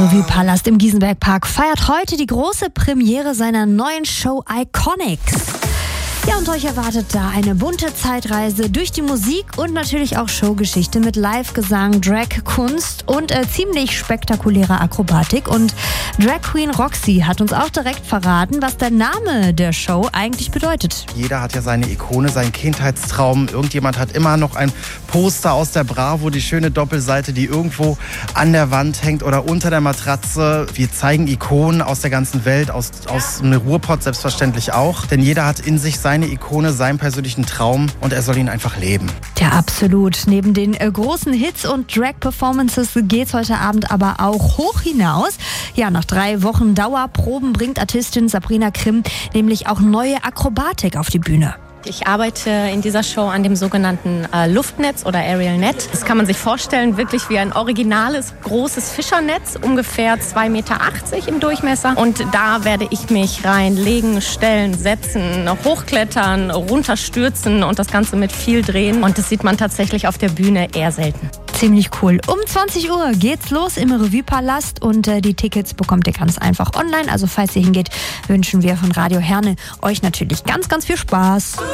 Revuepalast im Giesenbergpark feiert heute die große Premiere seiner neuen Show Iconics. Ja, und euch erwartet da eine bunte Zeitreise durch die Musik und natürlich auch Showgeschichte mit Live-Gesang, Drag-Kunst und ziemlich spektakulärer Akrobatik. Und Drag Queen Roxy hat uns auch direkt verraten, was der Name der Show eigentlich bedeutet. Jeder hat ja seine Ikone, seinen Kindheitstraum. Irgendjemand hat immer noch ein Poster aus der Bravo, die schöne Doppelseite, die irgendwo an der Wand hängt oder unter der Matratze. Wir zeigen Ikonen aus der ganzen Welt, aus dem Ruhrpott selbstverständlich auch. Denn jeder hat in sich seine Ikone, seinen persönlichen Traum und er soll ihn einfach leben. Ja, absolut. Neben den großen Hits und Drag-Performances geht's heute Abend aber auch hoch hinaus. Ja, nach 3 Wochen Dauerproben bringt Artistin Sabrina Krim nämlich auch neue Akrobatik auf die Bühne. Ich arbeite in dieser Show an dem sogenannten Luftnetz oder Aerial Net. Das kann man sich vorstellen, wirklich wie ein originales, großes Fischernetz, ungefähr 2,80 Meter im Durchmesser. Und da werde ich mich reinlegen, stellen, setzen, hochklettern, runterstürzen und das Ganze mit viel Drehen. Und das sieht man tatsächlich auf der Bühne eher selten. Ziemlich cool. Um 20 Uhr geht's los im Revuepalast und die Tickets bekommt ihr ganz einfach online. Also falls ihr hingeht, wünschen wir von Radio Herne euch natürlich ganz, ganz viel Spaß.